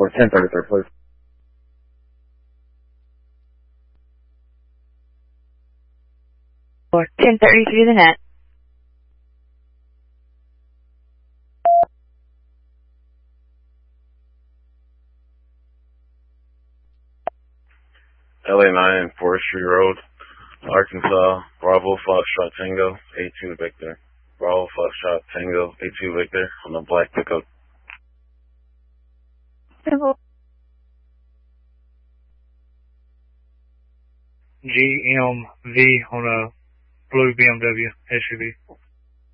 for 1033, please. For 1033 the net. LA9 Forestry Road, Arkansas, Bravo Foxtrot Tango, A2 Victor. Bravo Foxtrot Tango, A2 Victor on the black pickup. GMV on a blue BMW SUV.